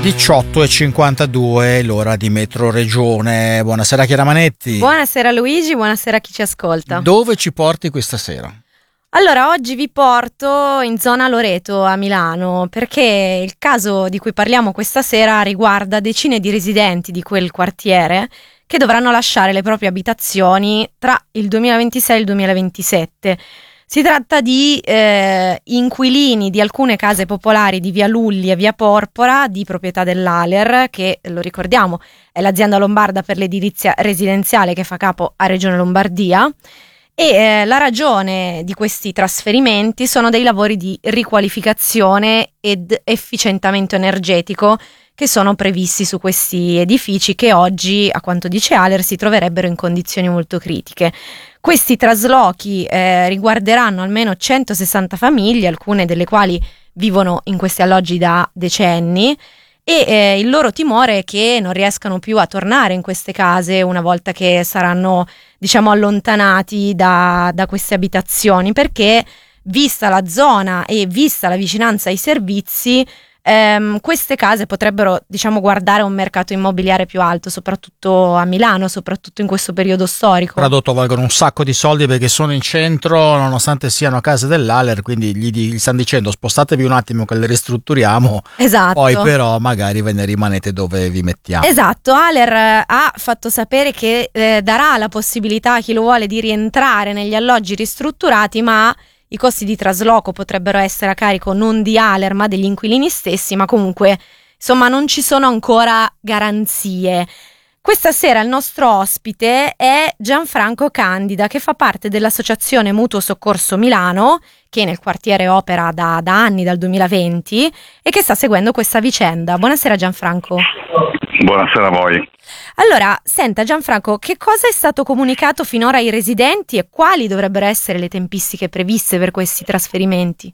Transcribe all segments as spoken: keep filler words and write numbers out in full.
diciotto e cinquantadue, l'ora di Metro Regione. Buonasera Chiara Manetti. Buonasera Luigi, buonasera a chi ci ascolta. Dove ci porti questa sera? Allora, oggi vi porto in zona Loreto a Milano, perché il caso di cui parliamo questa sera riguarda decine di residenti di quel quartiere che dovranno lasciare le proprie abitazioni tra il duemilaventisei e il duemilaventisette. Si tratta di eh, inquilini di alcune case popolari di via Lulli e via Porpora, di proprietà dell'Aler, che, lo ricordiamo, è l'azienda lombarda per l'edilizia residenziale che fa capo a Regione Lombardia. E eh, la ragione di questi trasferimenti sono dei lavori di riqualificazione ed efficientamento energetico che sono previsti su questi edifici che oggi, a quanto dice Aler, si troverebbero in condizioni molto critiche. Questi traslochi eh, riguarderanno almeno centosessanta famiglie, alcune delle quali vivono in questi alloggi da decenni, e eh, il loro timore è che non riescano più a tornare in queste case una volta che saranno, diciamo, allontanati da, da queste abitazioni, perché vista la zona e vista la vicinanza ai servizi, ehm, queste case potrebbero, diciamo, guardare un mercato immobiliare più alto, soprattutto a Milano, soprattutto in questo periodo storico. Tradotto, valgono un sacco di soldi perché sono in centro, nonostante siano case dell'Aler, quindi gli, gli stanno dicendo spostatevi un attimo che le ristrutturiamo, esatto. Poi però magari ve ne rimanete dove vi mettiamo. Esatto, Aler ha fatto sapere che eh, darà la possibilità a chi lo vuole di rientrare negli alloggi ristrutturati, ma i costi di trasloco potrebbero essere a carico non di Aler ma degli inquilini stessi, ma comunque insomma non ci sono ancora garanzie. Questa sera il nostro ospite è Gianfranco Candida, che fa parte dell'associazione Mutuo Soccorso Milano, che nel quartiere opera da, da anni, dal duemilaventi, e che sta seguendo questa vicenda. Buonasera Gianfranco. Buonasera a voi. Allora, senta Gianfranco, che cosa è stato comunicato finora ai residenti e quali dovrebbero essere le tempistiche previste per questi trasferimenti?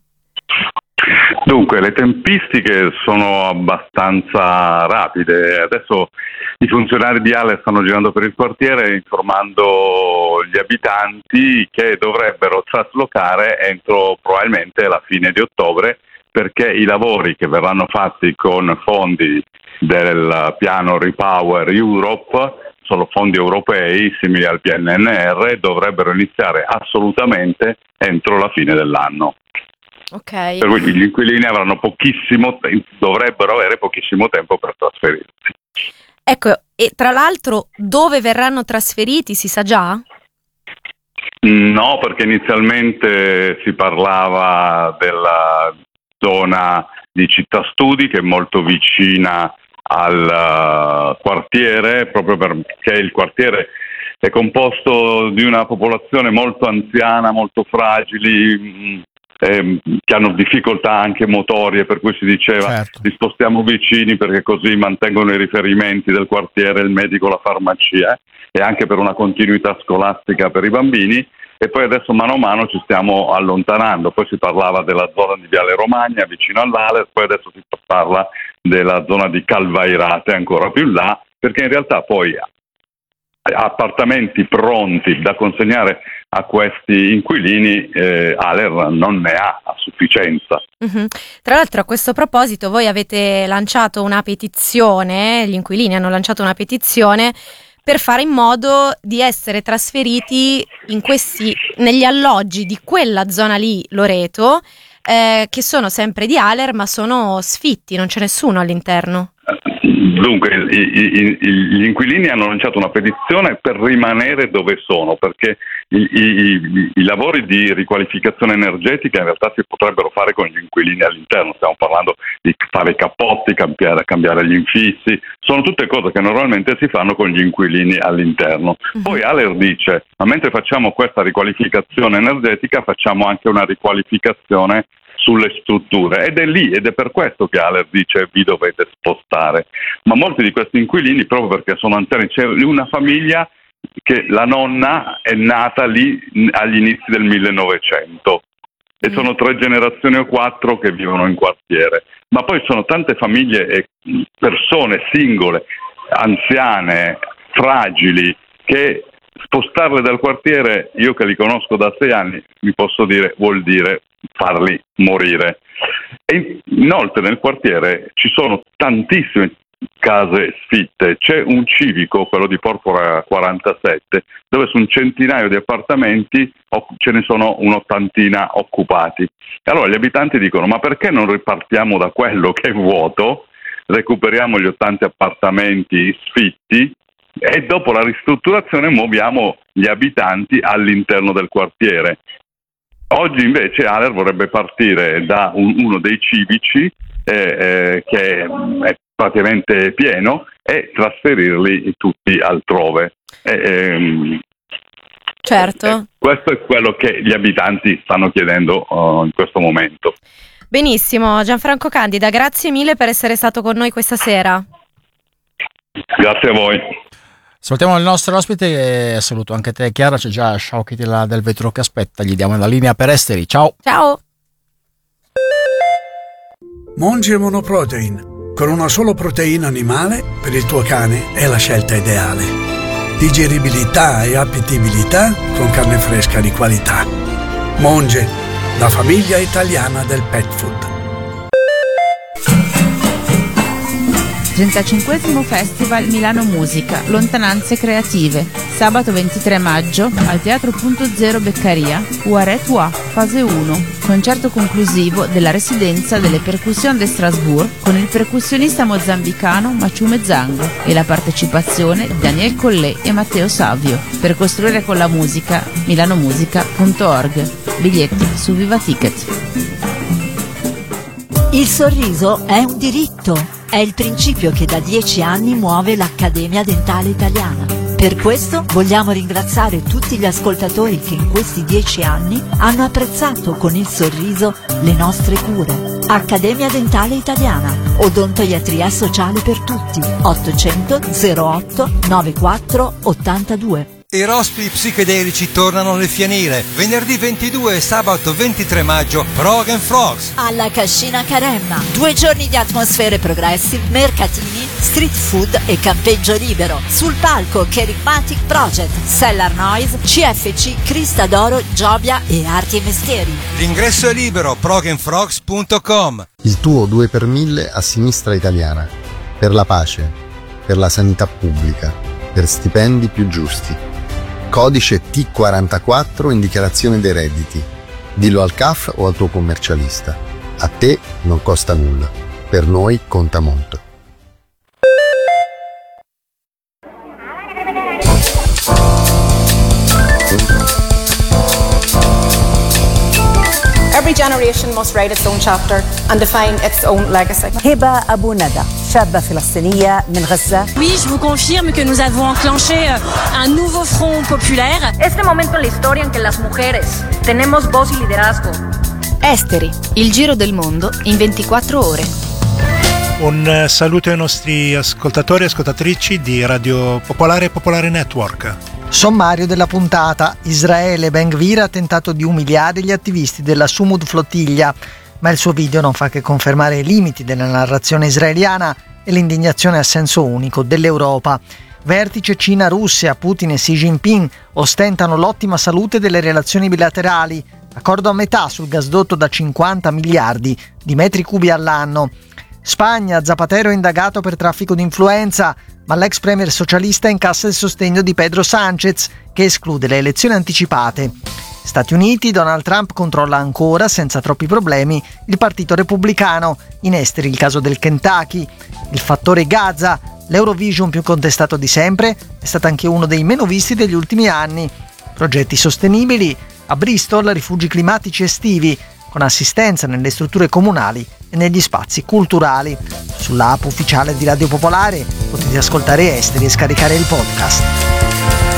Dunque, le tempistiche sono abbastanza rapide. Adesso i funzionari di Aler stanno girando per il quartiere informando gli abitanti che dovrebbero traslocare entro probabilmente la fine di ottobre, perché i lavori che verranno fatti con fondi del piano Repower Europe, sono fondi europei simili al P N R R, dovrebbero iniziare assolutamente entro la fine dell'anno. Okay. Per cui gli inquilini avranno pochissimo tempo, dovrebbero avere pochissimo tempo per trasferirsi. Ecco, e tra l'altro dove verranno trasferiti si sa già? No, perché inizialmente si parlava della zona di Città Studi, che è molto vicina al uh, quartiere, proprio perché il quartiere è composto di una popolazione molto anziana, molto fragili, mh, eh, che hanno difficoltà anche motorie, per cui si diceva certo. Li spostiamo vicini perché così mantengono i riferimenti del quartiere, il medico, la farmacia, e anche per una continuità scolastica per i bambini. E poi adesso mano a mano ci stiamo allontanando. Poi si parlava della zona di Viale Romagna vicino all'Aler, poi adesso si parla della zona di Calvairate ancora più in là, perché in realtà poi appartamenti pronti da consegnare a questi inquilini eh, Aler non ne ha a sufficienza. Mm-hmm. Tra l'altro, a questo proposito voi avete lanciato una petizione, gli inquilini hanno lanciato una petizione per fare in modo di essere trasferiti in questi, negli alloggi di quella zona lì, Loreto, eh, che sono sempre di Aler ma sono sfitti, non c'è nessuno all'interno. Dunque, i, i, i, gli inquilini hanno lanciato una petizione per rimanere dove sono, perché i, i, i lavori di riqualificazione energetica in realtà si potrebbero fare con gli inquilini all'interno. Stiamo parlando di fare i cappotti, cambiare, cambiare gli infissi, sono tutte cose che normalmente si fanno con gli inquilini all'interno. Uh-huh. Poi Aler dice, ma mentre facciamo questa riqualificazione energetica facciamo anche una riqualificazione sulle strutture, ed è lì, ed è per questo che Aler dice vi dovete spostare. Ma molti di questi inquilini, proprio perché sono anziani, c'è una famiglia che la nonna è nata lì agli inizi del millenovecento e mm. sono tre generazioni o quattro che vivono in quartiere, ma poi sono tante famiglie e persone singole, anziane, fragili, che spostarle dal quartiere, io che li conosco da sei anni, vi posso dire, vuol dire farli morire. E inoltre nel quartiere ci sono tantissime case sfitte, c'è un civico, quello di Porpora quarantasette, dove su un centinaio di appartamenti ce ne sono un'ottantina occupati. E allora gli abitanti dicono: ma perché non ripartiamo da quello che è vuoto, recuperiamo gli ottanta appartamenti sfitti e dopo la ristrutturazione muoviamo gli abitanti all'interno del quartiere. Oggi invece ALER vorrebbe partire da un, uno dei civici eh, eh, che è praticamente pieno e trasferirli tutti altrove. Eh, ehm, certo. Eh, questo è quello che gli abitanti stanno chiedendo uh, in questo momento. Benissimo, Gianfranco Candida, grazie mille per essere stato con noi questa sera. Grazie a voi. Salutiamo il nostro ospite e saluto anche te, Chiara. C'è già Sciauchi della del vetro che aspetta, gli diamo la linea per Esteri. Ciao. Ciao. Monge Monoprotein. Con una sola proteina animale per il tuo cane è la scelta ideale. Digeribilità e appetibilità con carne fresca di qualità. Monge, la famiglia italiana del pet food. trentacinquesimo Festival Milano Musica, Lontananze Creative, sabato ventitré maggio al Teatro Punto Zero Beccaria, Uaret Ua, fase uno, concerto conclusivo della residenza delle Percussions de Strasbourg con il percussionista mozambicano Maciume Zango e la partecipazione di Daniel Collet e Matteo Savio. Per costruire con la musica, milanomusica punto org, biglietti su Viva Ticket. Il sorriso è un diritto. È il principio che da dieci anni muove l'Accademia Dentale Italiana. Per questo vogliamo ringraziare tutti gli ascoltatori che in questi dieci anni hanno apprezzato con il sorriso le nostre cure. Accademia Dentale Italiana, odontoiatria sociale per tutti. ottocento zero otto novantaquattro ottantadue. I rospi psichedelici tornano nel fienile. Venerdì ventidue e sabato ventitré maggio, Frog and Frogs. Alla Cascina Caremma. Due giorni di atmosfere progressive, mercatini, street food e campeggio libero. Sul palco Kerigmatic Project, Cellar Noise, C F C, Crista d'Oro, Giobia e Arti e Mestieri. L'ingresso è libero, frog and frogs punto com. Il tuo due per mille a Sinistra Italiana. Per la pace, per la sanità pubblica, per stipendi più giusti. Codice T quarantaquattro in dichiarazione dei redditi. Dillo al C A F o al tuo commercialista. A te non costa nulla, per noi conta molto. Every generation must write its own chapter and define its own legacy. Heba Abou Nada, شابة فلسطينية من غزة. Oui, je vous confirme que nous avons enclenché un nouveau front populaire. Este momento en la historia en que las mujeres tenemos voz y liderazgo. Esteri, il giro del mondo in ventiquattro ore. Un saluto ai nostri ascoltatori e ascoltatrici di Radio Popolare e Popolare Network. Sommario della puntata: Israele, Ben Gvir ha tentato di umiliare gli attivisti della Sumud Flottiglia, ma il suo video non fa che confermare i limiti della narrazione israeliana e l'indignazione a senso unico dell'Europa. Vertice Cina-Russia, Putin e Xi Jinping ostentano l'ottima salute delle relazioni bilaterali, accordo a metà sul gasdotto da cinquanta miliardi di metri cubi all'anno. Spagna, Zapatero è indagato per traffico di influenza, ma l'ex premier socialista incassa il sostegno di Pedro Sánchez, che esclude le elezioni anticipate. Stati Uniti, Donald Trump controlla ancora, senza troppi problemi, il partito repubblicano. In esteri il caso del Kentucky. Il fattore Gaza, l'Eurovision più contestato di sempre, è stato anche uno dei meno visti degli ultimi anni. Progetti sostenibili, a Bristol rifugi climatici estivi, con assistenza nelle strutture comunali e negli spazi culturali. Sulla app ufficiale di Radio Popolare potete ascoltare Esteri e scaricare il podcast.